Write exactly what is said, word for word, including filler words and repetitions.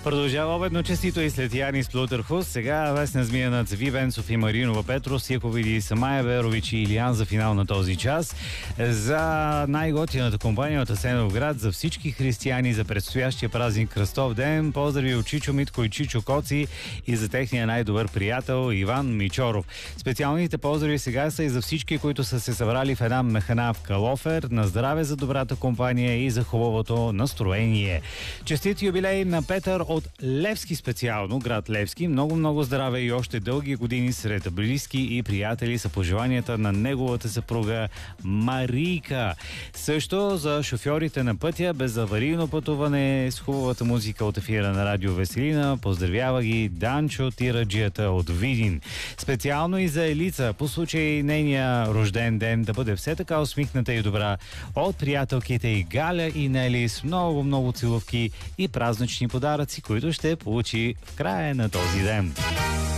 Продължава обедно честито и след Янис Плутърхус. Сега Весна Змиянът, Вивенцов и Маринова, Петрос, Яковиди, Самая Верович и Илиян за финал на този час. За най-готината компания от Асеновград, за всички християни, за предстоящия празник Кръстов ден. Поздрави от Чичо Митко и Чичо Коци и за техния най-добър приятел Иван Мичоров. Специалните поздрави сега са и за всички, които са се събрали в една механа в Калофер. На здраве за добрата компания и за хубавото настроение. Честит юбилей на Петър от Левски специално, град Левски. Много-много здраве и още дълги години сред близки и приятели са пожеланията на неговата съпруга Марийка. Също за шофьорите на пътя, безаварийно пътуване с хубавата музика от ефира на Радио Веселина. Поздравява ги Данчо Тираджията от Видин. Специално и за Елица, по случай нейния рожден ден, да бъде все така усмихната и добра от приятелките и Галя и Нели с много-много целувки и празнични подаръци, които ще получи в края на този ден.